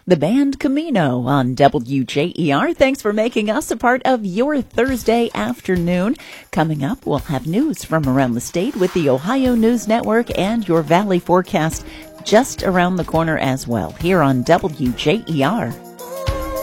The band Camino on WJER. Thanks for making us a part of your Thursday afternoon. Coming up, we'll have news from around the state with the Ohio News Network and your Valley forecast just around the corner as well here on WJER.